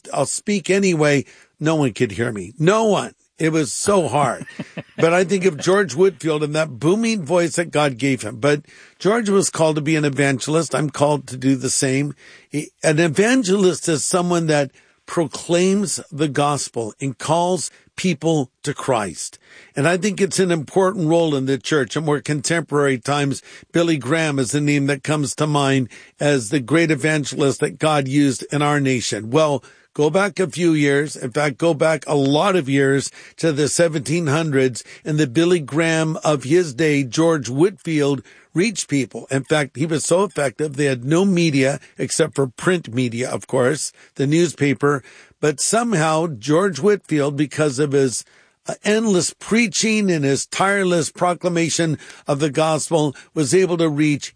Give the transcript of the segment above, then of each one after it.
I'll speak anyway. No one could hear me. No one. It was so hard. But I think of George Whitefield and that booming voice that God gave him. But George was called to be an evangelist. I'm called to do the same. An evangelist is someone that proclaims the gospel and calls people to Christ. And I think it's an important role in the church. In more contemporary times, Billy Graham is the name that comes to mind as the great evangelist that God used in our nation. Well, go back a few years. In fact, go back a lot of years to the 1700s, and the Billy Graham of his day, George Whitefield, reached people. In fact, he was so effective, they had no media except for print media, of course, the newspaper. But somehow George Whitefield, because of his endless preaching and his tireless proclamation of the gospel, was able to reach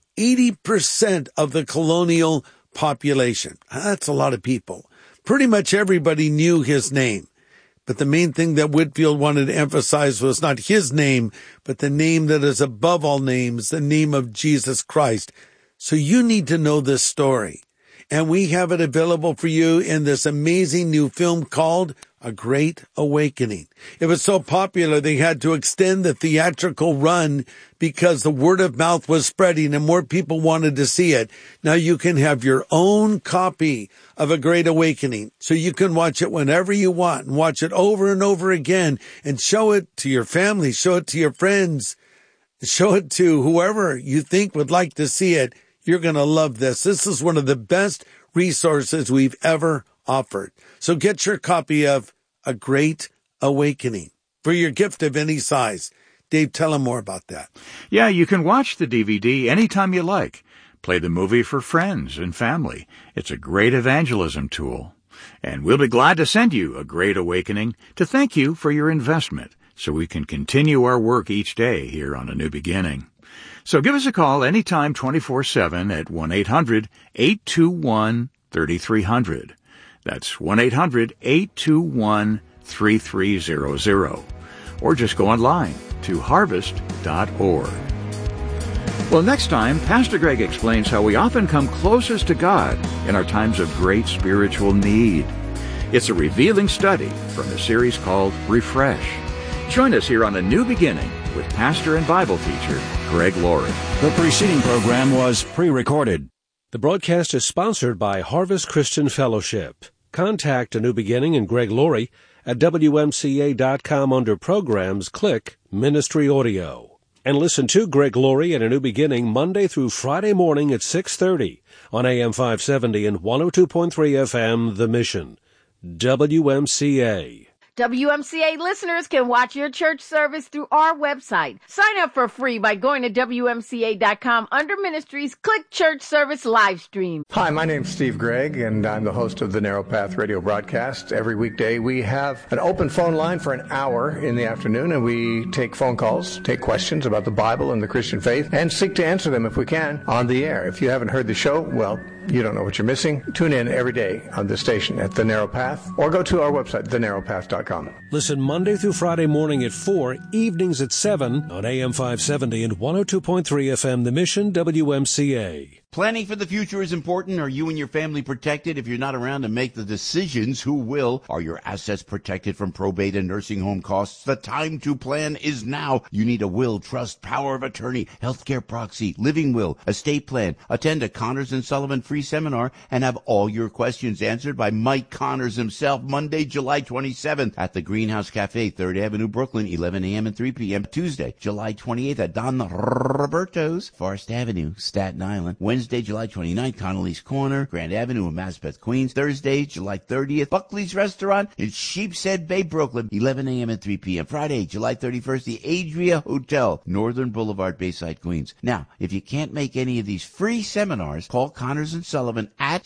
80% of the colonial population. That's a lot of people. Pretty much everybody knew his name. But the main thing that Whitefield wanted to emphasize was not his name, but the name that is above all names, the name of Jesus Christ. So you need to know this story. And we have it available for you in this amazing new film called A Great Awakening. It was so popular they had to extend the theatrical run because the word of mouth was spreading and more people wanted to see it. Now you can have your own copy of A Great Awakening, so you can watch it whenever you want and watch it over and over again and show it to your family, show it to your friends, show it to whoever you think would like to see it. You're going to love this. This is one of the best resources we've ever offered. So get your copy of A Great Awakening for your gift of any size. Dave, tell them more about that. Yeah, you can watch the DVD anytime you like. Play the movie for friends and family. It's a great evangelism tool. And we'll be glad to send you A Great Awakening to thank you for your investment so we can continue our work each day here on A New Beginning. So give us a call anytime 24/7 at 1-800-821-3300. That's 1-800-821-3300. Or just go online to harvest.org. Well, next time, Pastor Greg explains how we often come closest to God in our times of great spiritual need. It's a revealing study from a series called Refresh. Join us here on A New Beginning with pastor and Bible teacher Greg Laurie. The preceding program was pre-recorded. The broadcast is sponsored by Harvest Christian Fellowship. Contact A New Beginning and Greg Laurie at WMCA.com under Programs. Click Ministry Audio. And listen to Greg Laurie and A New Beginning Monday through Friday morning at 6:30 on AM 570 and 102.3 FM, The Mission. WMCA. WMCA listeners can watch your church service through our website. Sign up for free by going to WMCA.com under Ministries. Click Church Service Live Stream. Hi, my name's Steve Gregg, and I'm the host of the Narrow Path radio broadcast. Every weekday we have an open phone line for an hour in the afternoon, and we take phone calls, take questions about the Bible and the Christian faith, and seek to answer them if we can on the air. If you haven't heard the show, well, you don't know what you're missing. Tune in every day on this station at The Narrow Path, or go to our website, thenarrowpath.com. Listen Monday through Friday morning at 4, evenings at 7 on AM 570 and 102.3 FM, The Mission, WMCA. Planning for the future is important. Are you and your family protected? If you're not around to make the decisions, who will? Are your assets protected from probate and nursing home costs? The time to plan is now. You need a will, trust, power of attorney, healthcare proxy, living will, estate plan. Attend a Connors & Sullivan free seminar and have all your questions answered by Mike Connors himself, Monday, July 27th at the Greenhouse Cafe, 3rd Avenue, Brooklyn, 11 a.m. and 3 p.m. Tuesday, July 28th at Don Roberto's, Forest Avenue, Staten Island. Wednesday, July 29th, Connolly's Corner, Grand Avenue in Maspeth, Queens. Thursday, July 30th, Buckley's Restaurant in Sheepshead Bay, Brooklyn, 11 a.m. and 3 p.m. Friday, July 31st, the Adria Hotel, Northern Boulevard, Bayside, Queens. Now, if you can't make any of these free seminars, call Connors & Sullivan at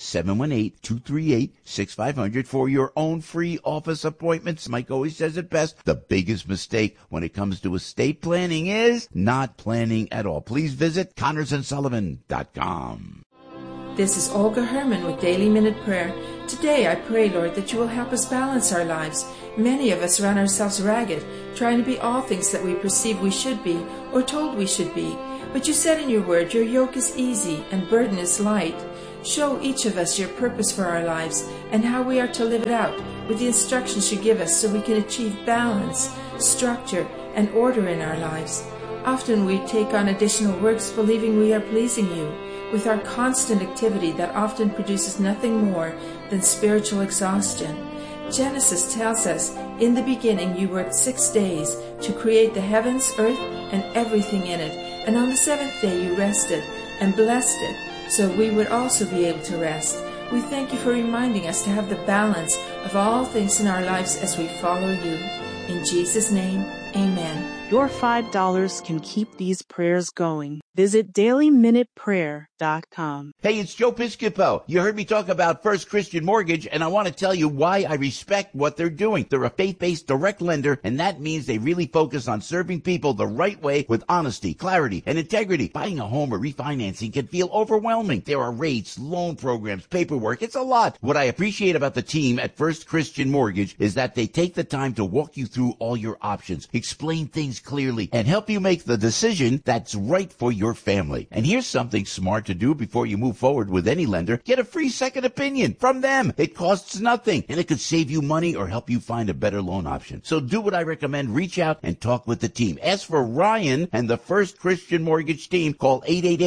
718-238-6500 for your own free office appointments. Mike always says it best. The biggest mistake when it comes to estate planning is not planning at all. Please visit ConnorsandSullivan.com. This is Olga Herman with Daily Minute Prayer. Today I pray, Lord, that you will help us balance our lives. Many of us run ourselves ragged, trying to be all things that we perceive we should be or told we should be. But you said in your word, your yoke is easy and burden is light. Show each of us your purpose for our lives. and how we are to live it out with the instructions you give us so we can achieve balance, structure, and order in our lives. Often we take on additional works believing we are pleasing you with our constant activity that often produces nothing more than spiritual exhaustion. Genesis tells us, in the beginning you worked 6 days to create the heavens, earth, and everything in it, and on the seventh day you rested and blessed it, so we would also be able to rest. We thank you for reminding us to have the balance of all things in our lives as we follow you. In Jesus' name, amen. Your $5 can keep these prayers going. Visit dailyminuteprayer.com. Hey, it's Joe Piscopo. You heard me talk about First Christian Mortgage, and I want to tell you why I respect what they're doing. They're a faith-based direct lender, and that means they really focus on serving people the right way with honesty, clarity, and integrity. Buying a home or refinancing can feel overwhelming. There are rates, loan programs, paperwork. It's a lot. What I appreciate about the team at First Christian Mortgage is that they take the time to walk you through all your options, explain things clearly, and help you make the decision that's right for your family. And here's something smart to do before you move forward with any lender. Get a free second opinion from them. It costs nothing, and it could save you money or help you find a better loan option. So do what I recommend. Reach out and talk with the team. Ask for Ryan and the First Christian Mortgage team. Call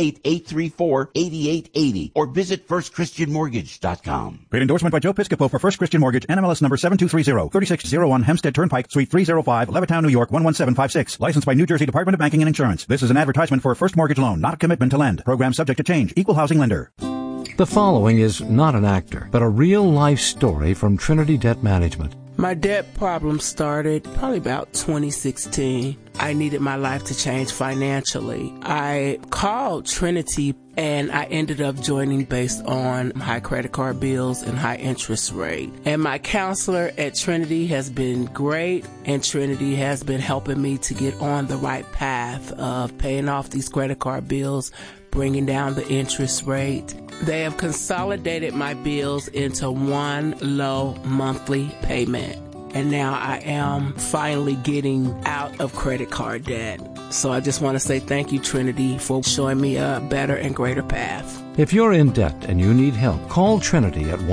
888-834-8880 or visit firstchristianmortgage.com. Great endorsement by Joe Piscopo for First Christian Mortgage, NMLS number 7230, 3601 Hempstead Turnpike, Suite 305, Levittown, New York 11756. Licensed by New Jersey Department of Banking and Insurance. This is an advertisement for a first mortgage loan, not a commitment to lend. Program subject to change. Equal housing lender. The following is not an actor, but a real-life story from Trinity Debt Management. My debt problem started probably about 2016. I needed my life to change financially. I called Trinity and I ended up joining based on high credit card bills and high interest rate. And my counselor at Trinity has been great, and Trinity has been helping me to get on the right path of paying off these credit card bills, bringing down the interest rate. They have consolidated my bills into one low monthly payment. And now I am finally getting out of credit card debt. So I just want to say thank you, Trinity, for showing me a better and greater path. If you're in debt and you need help, call Trinity at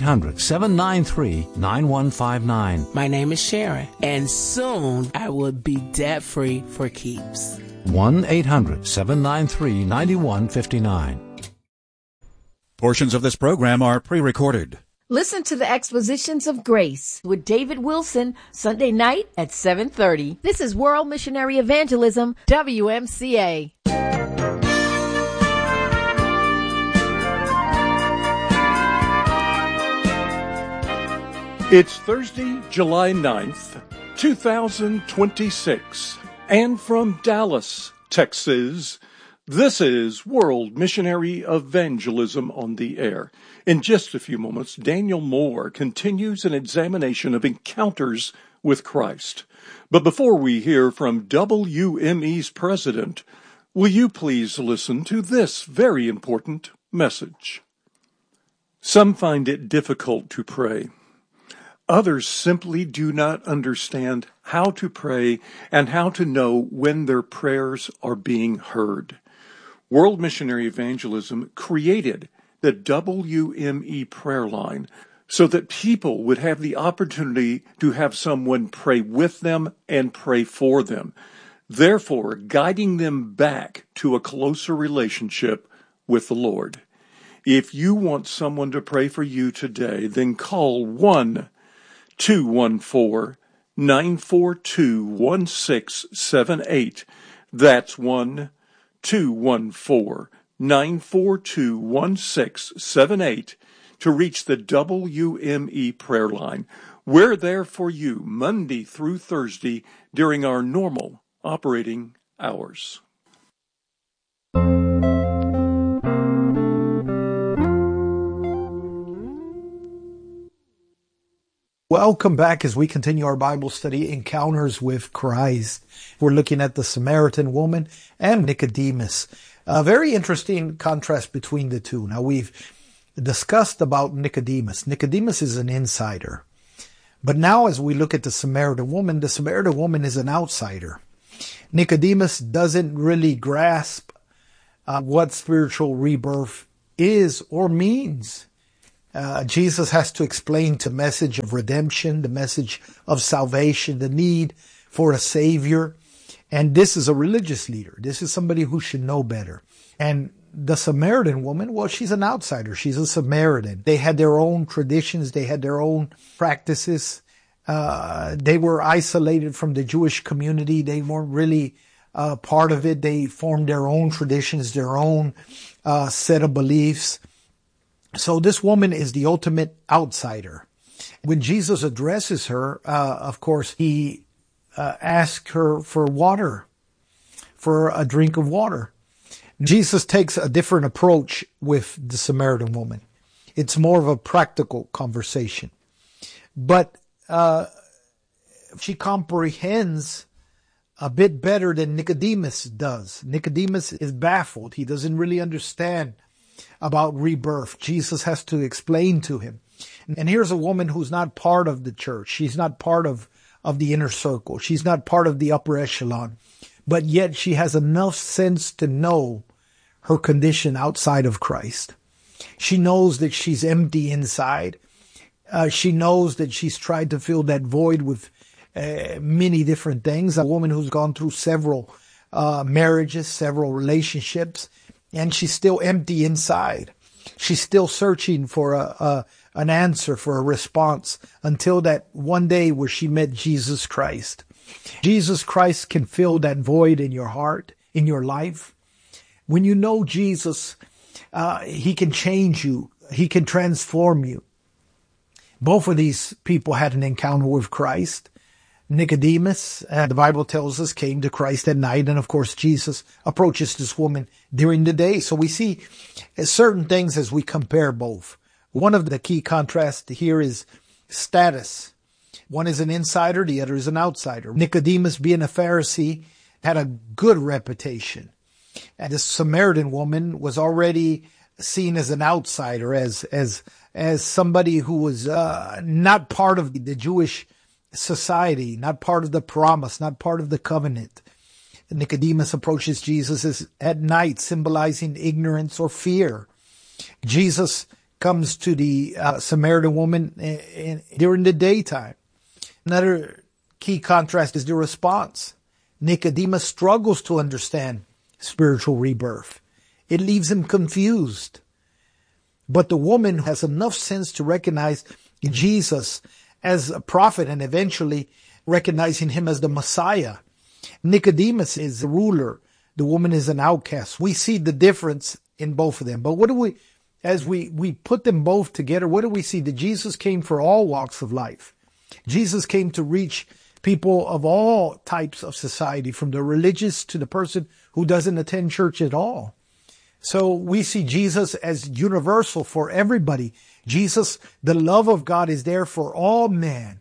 1-800-793-9159. My name is Sharon, and soon I will be debt-free for keeps. 1-800-793-9159. Portions of this program are pre-recorded. Listen to the Expositions of Grace with David Wilson, Sunday night at 7:30. This is World Missionary Evangelism, WMCA. It's Thursday, July 9th, 2026. And from Dallas, Texas, this is World Missionary Evangelism on the Air. In just a few moments, Daniel Moore continues an examination of encounters with Christ. But before we hear from WME's president, will you please listen to this very important message? Some find it difficult to pray. Others simply do not understand how to pray and how to know when their prayers are being heard. World Missionary Evangelism created the WME prayer line so that people would have the opportunity to have someone pray with them and pray for them, therefore guiding them back to a closer relationship with the Lord. If you want someone to pray for you today, then call 1-214-942-1678. That's 1-214-942-1678 to reach the WME prayer line. We're there for you Monday through Thursday during our normal operating hours. Welcome back as we continue our Bible study, Encounters with Christ. We're looking at the Samaritan woman and Nicodemus. A very interesting contrast between the two. Now, we've discussed about Nicodemus. Nicodemus is an insider. But now as we look at the Samaritan woman is an outsider. Nicodemus doesn't really grasp what spiritual rebirth is or means. Jesus has to explain the message of redemption, the message of salvation, the need for a Savior. And this is a religious leader. This is somebody who should know better. And the Samaritan woman, well, she's an outsider. She's a Samaritan. They had their own traditions. They had their own practices. They were isolated from the Jewish community. They weren't really part of it. They formed their own traditions, their own set of beliefs. So this woman is the ultimate outsider. When Jesus addresses her, of course, he asks her for water, for a drink of water. Jesus takes a different approach with the Samaritan woman. It's more of a practical conversation. But she comprehends a bit better than Nicodemus does. Nicodemus is baffled. He doesn't really understand about rebirth. Jesus has to explain to him. And here's a woman who's not part of the church. She's not part of the inner circle. She's not part of the upper echelon. But yet she has enough sense to know her condition outside of Christ. She knows that she's empty inside. She knows that she's tried to fill that void with many different things. A woman who's gone through several marriages, several relationships, and she's still empty inside. She's still searching for an answer, for a response, until that one day where she met Jesus Christ. Jesus Christ can fill that void in your heart, in your life. When you know Jesus, he can change you. He can transform you. Both of these people had an encounter with Christ. Nicodemus, the Bible tells us, came to Christ at night. And of course, Jesus approaches this woman during the day. So we see certain things as we compare both. One of the key contrasts here is status. One is an insider, the other is an outsider. Nicodemus, being a Pharisee, had a good reputation. And this Samaritan woman was already seen as an outsider, as somebody who was not part of the Jewish society, not part of the promise, not part of the covenant. Nicodemus approaches Jesus at night, symbolizing ignorance or fear. Jesus comes to the Samaritan woman during the daytime. Another key contrast is the response. Nicodemus struggles to understand spiritual rebirth. It leaves him confused. But the woman has enough sense to recognize Jesus as a prophet and eventually recognizing him as the Messiah. Nicodemus is the ruler. The woman is an outcast. We see the difference in both of them. But as we put them both together, what do we see? That Jesus came for all walks of life. Jesus came to reach people of all types of society, from the religious to the person who doesn't attend church at all. So we see Jesus as universal for everybody. Jesus, the love of God, is there for all men,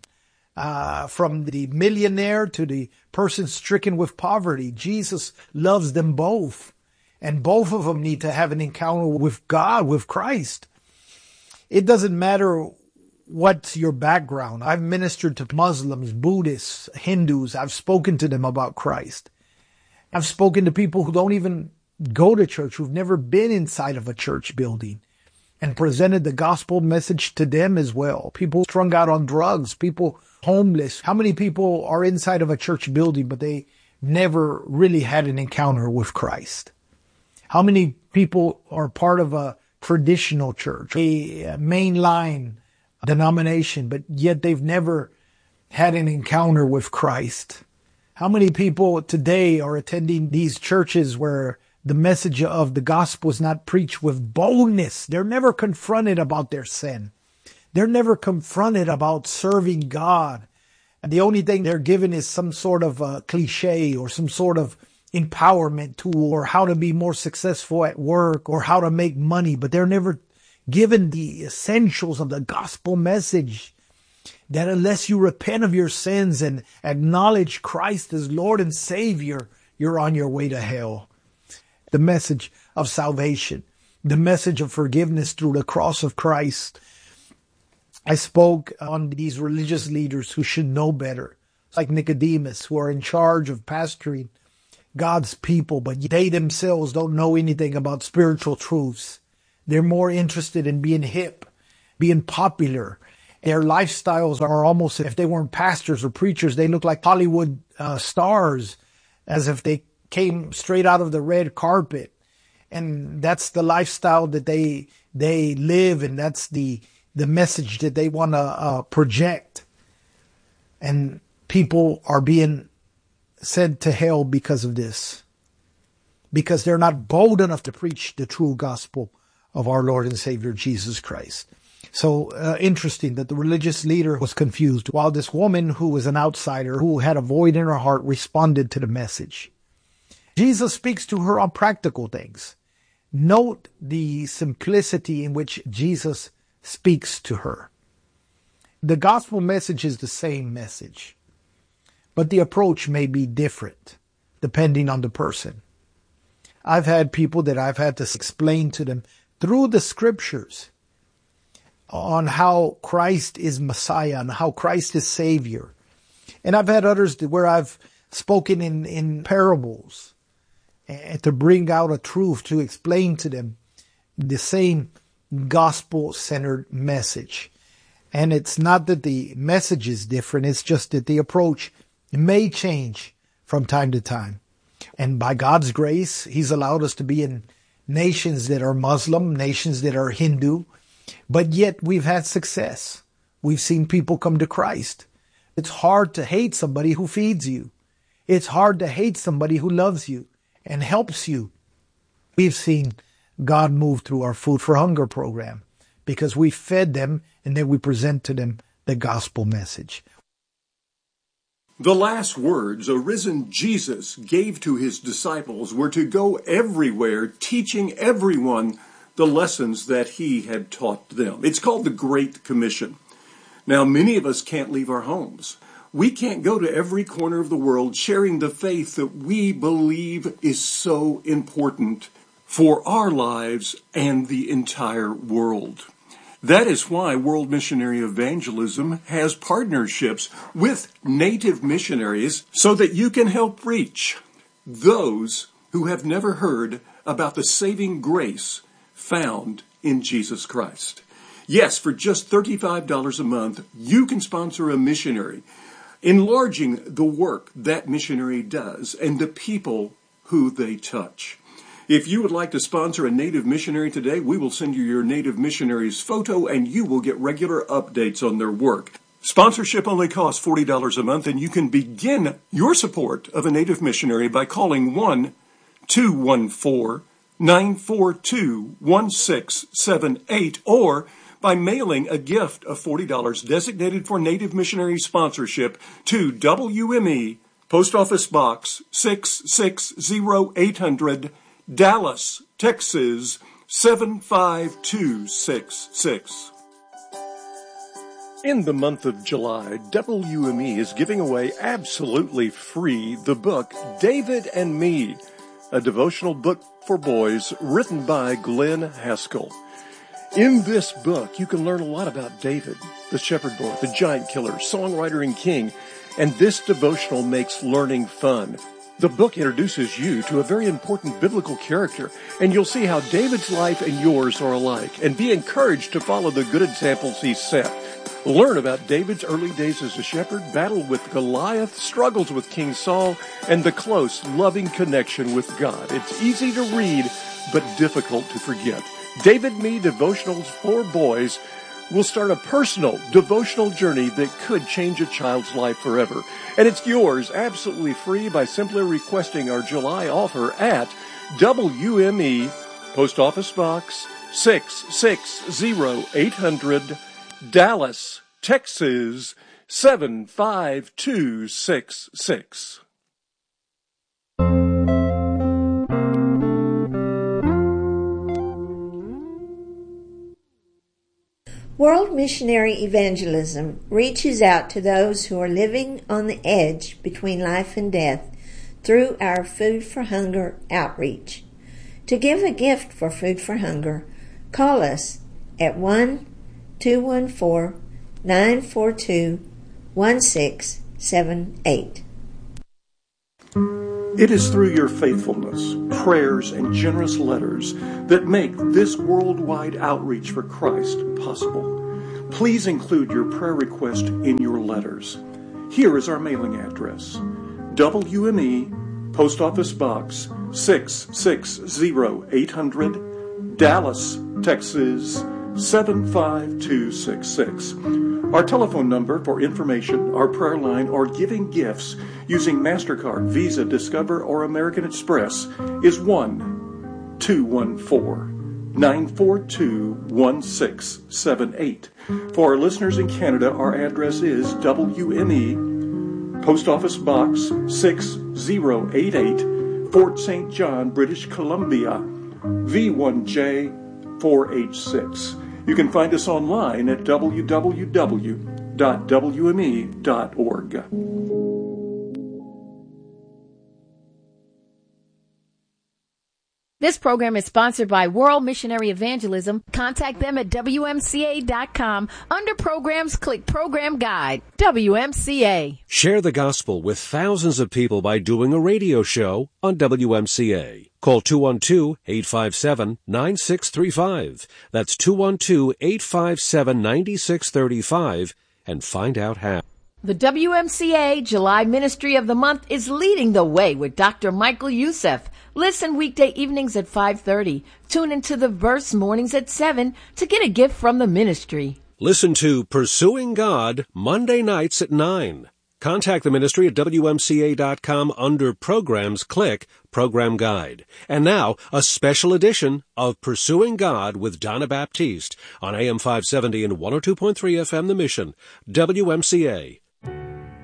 from the millionaire to the person stricken with poverty. Jesus loves them both. And both of them need to have an encounter with God, with Christ. It doesn't matter what's your background. I've ministered to Muslims, Buddhists, Hindus. I've spoken to them about Christ. I've spoken to people who don't even go to church, who've never been inside of a church building, and presented the gospel message to them as well. People strung out on drugs, people homeless. How many people are inside of a church building, but they never really had an encounter with Christ? How many people are part of a traditional church, a mainline denomination, but yet they've never had an encounter with Christ? How many people today are attending these churches where the message of the gospel is not preached with boldness? They're never confronted about their sin. They're never confronted about serving God. And the only thing they're given is some sort of cliche or some sort of empowerment tool, or how to be more successful at work, or how to make money. But they're never given the essentials of the gospel message, that unless you repent of your sins and acknowledge Christ as Lord and Savior, you're on your way to hell. The message of salvation, the message of forgiveness through the cross of Christ. I spoke on these religious leaders who should know better, like Nicodemus, who are in charge of pastoring God's people, but they themselves don't know anything about spiritual truths. They're more interested in being hip being popular. Their lifestyles are almost, if they weren't pastors or preachers, they look like Hollywood stars, as if they came straight out of the red carpet. And that's the lifestyle that they live, and that's the message that they want to project. And people are being sent to hell because of this, because they're not bold enough to preach the true gospel of our Lord and Savior Jesus Christ. So interesting that the religious leader was confused, while this woman who was an outsider, who had a void in her heart, responded to the message. Jesus speaks to her on practical things. Note the simplicity in which Jesus speaks to her. The gospel message is the same message, but the approach may be different depending on the person. I've had people that I've had to explain to them through the scriptures on how Christ is Messiah and how Christ is Savior. And I've had others where I've spoken in parables to bring out a truth, to explain to them the same gospel-centered message. And it's not that the message is different, it's just that the approach may change from time to time. And by God's grace, He's allowed us to be in nations that are Muslim, nations that are Hindu, but yet we've had success. We've seen people come to Christ. It's hard to hate somebody who feeds you. It's hard to hate somebody who loves you and helps you. We've seen God move through our Food for Hunger program because we fed them and then we present to them the gospel message. The last words a risen Jesus gave to his disciples were to go everywhere, teaching everyone the lessons that he had taught them. It's called the Great Commission. Now, many of us can't leave our homes. We can't go to every corner of the world sharing the faith that we believe is so important for our lives and the entire world. That is why World Missionary Evangelism has partnerships with native missionaries so that you can help reach those who have never heard about the saving grace found in Jesus Christ. Yes, for just $35 a month, you can sponsor a missionary, enlarging the work that missionary does and the people who they touch. If you would like to sponsor a native missionary today, we will send you your native missionary's photo and you will get regular updates on their work. Sponsorship only costs $40 a month, and you can begin your support of a native missionary by calling 1-214-942-1678 or by mailing a gift of $40 designated for native missionary sponsorship to WME, Post Office Box 660-800, Dallas, Texas 75266. In the month of July, WME is giving away absolutely free the book David and Me, a devotional book for boys written by Glenn Haskell. In this book, you can learn a lot about David, the shepherd boy, the giant killer, songwriter and king, and this devotional makes learning fun. The book introduces you to a very important biblical character, and you'll see how David's life and yours are alike, and be encouraged to follow the good examples he set. Learn about David's early days as a shepherd, battle with Goliath, struggles with King Saul, and the close, loving connection with God. It's easy to read, but difficult to forget. David Me Devotionals for Boys will start a personal devotional journey that could change a child's life forever. And it's yours absolutely free by simply requesting our July offer at WME, Post Office Box 660-800, Dallas, Texas 75266. World Missionary Evangelism reaches out to those who are living on the edge between life and death through our Food for Hunger outreach. To give a gift for Food for Hunger, call us at 1-214-942-1678. It is through your faithfulness, prayers, and generous letters that make this worldwide outreach for Christ possible. Please include your prayer request in your letters. Here is our mailing address: WME, Post Office Box 660-800, Dallas, Texas 75266. Our telephone number for information, our prayer line, or giving gifts using MasterCard, Visa, Discover, or American Express is 1-214-942-1678. For our listeners in Canada, our address is WME, Post Office Box 6088, Fort St. John, British Columbia, V1J4H6. You can find us online at www.wme.org. This program is sponsored by World Missionary Evangelism. Contact them at WMCA.com. Under programs, click Program Guide. WMCA. Share the gospel with thousands of people by doing a radio show on WMCA. Call 212-857-9635. That's 212-857-9635 and find out how. The WMCA July Ministry of the Month is Leading the Way with Dr. Michael Youssef. Listen weekday evenings at 5:30. Tune into the Verse mornings at 7 to get a gift from the ministry. Listen to Pursuing God Monday nights at 9. Contact the ministry at WMCA.com. Under Programs, click Program Guide. And now, a special edition of Pursuing God with Donna Baptiste on AM 570 and 102.3 FM The Mission, WMCA.